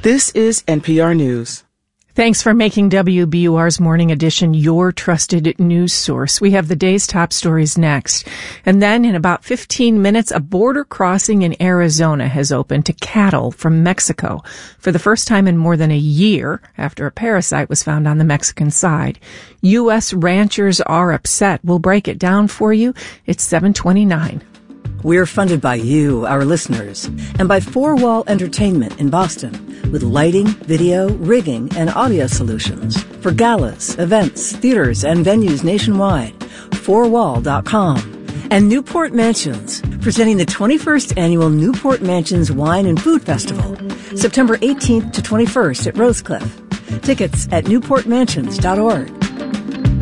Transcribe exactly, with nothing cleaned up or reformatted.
This is N P R News. Thanks for making W B U R's Morning Edition your trusted news source. We have the day's top stories next. And then in about fifteen minutes, a border crossing in Arizona has opened to cattle from Mexico for the first time in more than a year after a parasite was found on the Mexican side. U S ranchers are upset. We'll break it down for you. It's seven twenty-nine. We're funded by you, our listeners, and by Four Wall Entertainment in Boston, with lighting, video, rigging, and audio solutions for galas, events, theaters, and venues nationwide. four wall dot com. And Newport Mansions, presenting the twenty-first Annual Newport Mansions Wine and Food Festival, September eighteenth to twenty-first at Rosecliff. Tickets at newport mansions dot org.